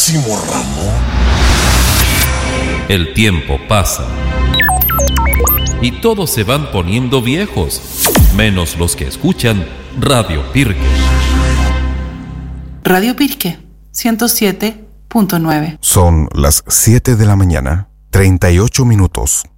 Máximo Ramón. El tiempo pasa y todos se van poniendo viejos, menos los que escuchan Radio Pirque. Radio Pirque 107.9. Son las 7 de la mañana, 38 minutos.